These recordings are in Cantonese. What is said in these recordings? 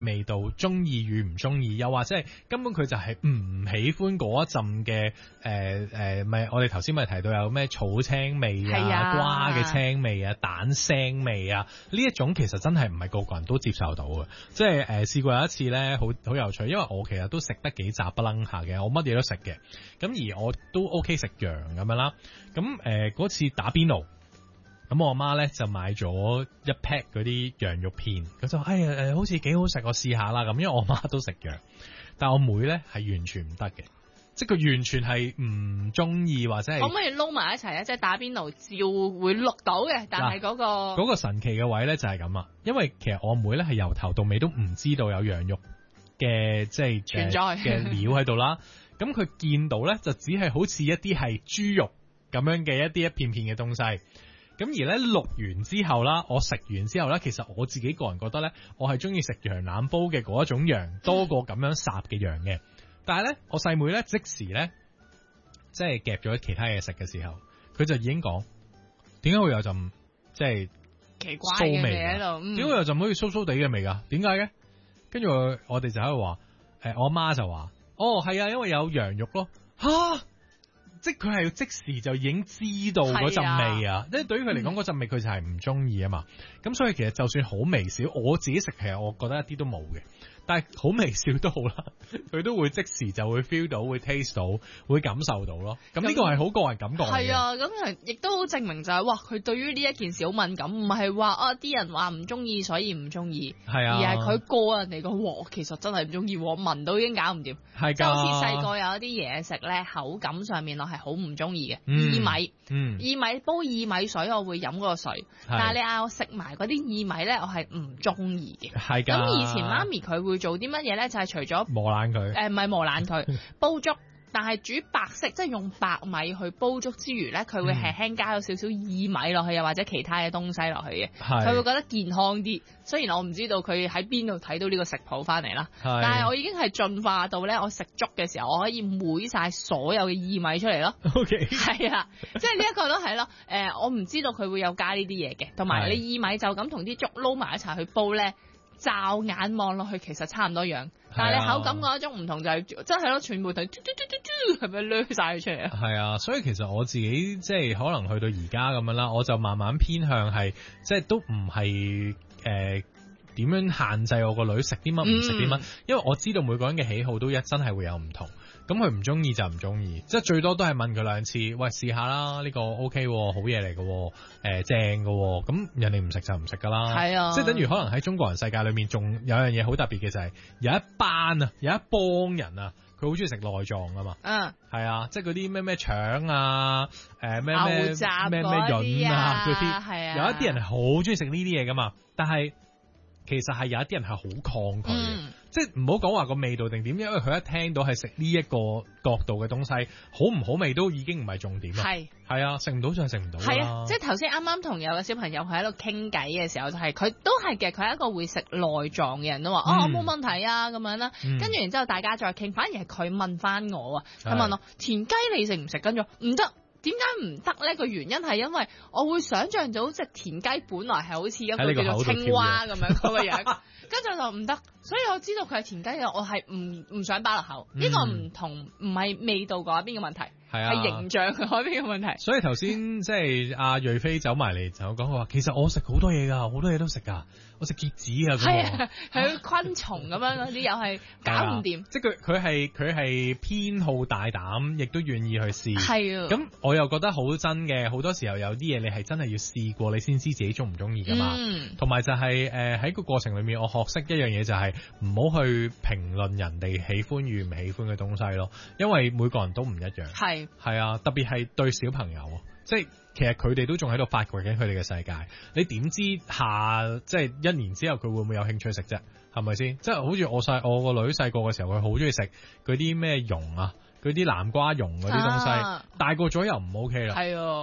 味道中意與唔中意，又或者係根本佢就係唔喜歡嗰一陣嘅咪我哋頭先咪提到有咩草青味啊、瓜嘅青味啊、蛋腥味啊，呢一種其實真係唔係個個人都接受到嘅。即係試過有一次咧，好有趣，因為我其實都食得幾雜不楞下嘅，我乜嘢都食嘅，咁而我都 OK 食羊咁樣啦。咁嗰次打邊爐。咁我阿媽咧就買咗一 pack 嗰啲羊肉片，佢就好似幾好食，我試下啦咁。因為我媽都食羊，但我妹咧係完全唔得嘅，即係佢完全係唔中意或者係。可唔可以撈埋一齊咧？即係打邊爐照會錄到嘅，但係嗰個神奇嘅位咧就係咁啊！因為其實我妹咧係由頭到尾都唔知道有羊肉嘅即係存在嘅料喺度啦。咁佢見到咧就只係好似一啲係豬肉咁樣嘅一片片嘅東西。咁而咧錄完之後啦，我食完之後咧，其實我自己個人覺得咧，我係中意食羊腩煲嘅嗰一種羊多過咁樣烚嘅羊嘅。但係咧，我細妹咧即時咧，即係夾咗其他嘢食嘅時候，佢就已經講，點解會有陣即係奇怪嘅味喺度？點解有陣好似酥酥地嘅味㗎？點解嘅？跟住我哋就喺度話，我阿媽就話，哦係啊，因為有羊肉咯，嚇！即係佢係即時就已經知道嗰陣味啊！即係對於佢嚟講嗰陣味佢就係唔中意啊嘛。咁所以其實就算好微小，我自己食其實我覺得一啲都冇嘅。但係好微小都好啦，佢都會即時就會 feel 到，會 taste 到，會感受到咯。咁呢個係好個人感覺嚟嘅。係啊，咁係亦都好證明就係，哇！佢對於呢一件事好敏感，唔係話啲人話唔中意所以唔中意，係啊，而係佢個人嚟講，我其實真係唔中意，聞到已經搞唔掂。係㗎，就好似細個有一啲嘢食咧，口感上面我係好唔中意嘅，薏米，薏米煲薏米水我會飲嗰個水，但係你嗌我食埋嗰啲薏米咧，我係唔中意嘅。係㗎。咁以前媽咪佢會做啲乜嘢咧？就係除咗磨爛佢，唔係磨爛佢，煲粥。但係煮白色，即係用白米去煲粥之餘咧，佢會輕輕加咗少少薏米落去，又或者其他嘅東西落去嘅，佢會覺得健康啲。雖然我唔知道佢喺邊度睇到呢個食譜翻嚟啦，但係我已經係進化到咧，我食粥嘅時候，我可以煨晒所有嘅薏米出嚟咯。OK， 係啊，即係呢一個都係咯。我唔知道佢會有加呢啲嘢嘅，同埋你薏米就咁同啲粥撈埋一齊去煲咧。驟眼望落去其實差唔多樣，但係你口感嗰一種唔同就係真係咯，全部都係咪掠晒佢出嚟啊？係啊，所以其實我自己即係可能去到而家咁樣啦，我就慢慢偏向係即係都唔係點樣限制我個女食啲乜唔食啲乜，因為我知道每個人嘅喜好都真係會有唔同。咁佢唔中意就唔中意，即係最多都係問佢兩次，喂，試下啦，呢個 OK 好嘢嚟嘅，正嘅，咁人哋唔食就唔食噶啦。係啊，即係等於可能喺中國人世界裏面仲有樣嘢好特別嘅就係有一幫人啊，佢好中意食內臟噶嘛。係啊，即係嗰啲咩腸啊，咩潤啊嗰啲，係啊，有一啲人係好中意食呢啲嘢噶嘛，但係其實係有一啲人係好抗拒嘅。即係唔好講話個味道定點，因為佢一聽到係食呢一個角度嘅東西，好唔好味都已經唔係重點啦。係啊，食唔到就係食唔到啦。係啊，即係頭先啱啱同有個小朋友喺度傾偈嘅時候，就係佢都係嘅，佢係一個會食內臟嘅人都話，我冇問題啊咁樣啦。跟住然之後大家再傾，反而係佢問翻我啊，佢問我田雞你食唔食？跟住唔得。點解唔得呢？個原因係因為我會想像到隻田雞本來係好似一個叫做青蛙咁樣嗰個樣，跟住就唔得。所以我知道佢係田雞嘅，我係唔想擺落口。呢個唔係味道嗰邊嘅問題，係形象嗰邊嘅問題。所以頭先即係阿瑞飛走埋嚟就講話，其實我食好多嘢㗎，好多嘢都食㗎，我食蠍子啊，係啊，係昆蟲咁樣嗰啲又係搞唔掂。即係佢係偏好大膽，亦都願意去試。係啊，咁我又覺得好真嘅，好多時候有啲嘢你係真係要試過，你先知自己中唔中意㗎嘛。同埋就係喺個過程裏面，我學識一樣嘢就係唔好去評論人哋喜歡與唔喜歡嘅東西咯，因為每個人都唔一樣。係啊，特別係對小朋友，即係其實佢哋都仲喺度發掘緊佢哋嘅世界。你點知即係1年之後佢會唔會有興趣食啫？係咪先？即係好似我個女細個嘅時候，佢好中意食嗰啲咩蓉啊，嗰啲南瓜蓉嗰啲東西，大個咗又唔 OK 啦。係啊。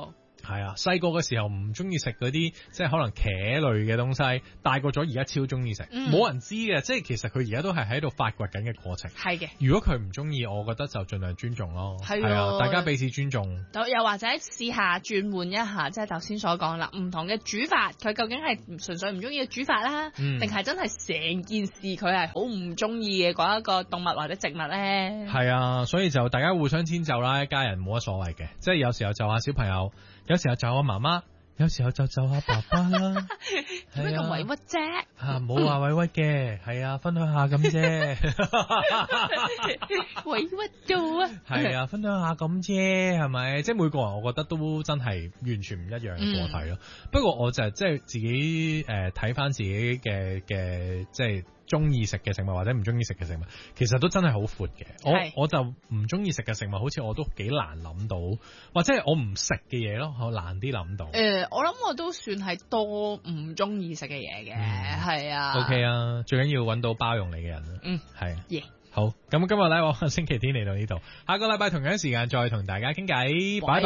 係啊，細個嘅時候唔中意食嗰啲即係可能茄類嘅東西，大個咗而家超中意食，冇人知嘅，即係其實佢而家都係喺度發掘緊嘅過程。 係嘅， 如果佢唔中意，我覺得就盡量尊重咯。係啊，大家彼此尊重。 又或者試下轉換一下，即係頭先所講啦，唔同嘅煮法，佢究竟係純粹唔中意嘅煮法啦，定係真係成件事佢係好唔中意嘅嗰一個動物或者植物咧？係啊，所以就大家互相遷就啦，一家人冇乜所謂嘅，即係有時候就下小朋友，有時候就我媽媽。有時候就下爸爸啦， 點解咁委屈啫？ 冇話委屈嘅，係啊，分享下咁啫， 委屈到啊！ 係啊，分享下咁啫，係咪？即係每個人，我覺得都真係完全唔一樣嘅個體咯。不過我就即係自己睇翻自己嘅即係中意食嘅食物或者唔中意食嘅食物，其實都真係好闊嘅。我就唔中意食嘅食物，好似我都幾難諗到，或者係我唔食嘅嘢咯，好難啲諗到。 我諗我都算係多唔中意食嘅嘢嘅，係啊。 OK 啊，最緊要揾到包容你嘅人啦。係。 Yeah. 好，咁今日咧，我星期天嚟到呢度，下個禮拜同樣時間再同大家傾偈，拜拜。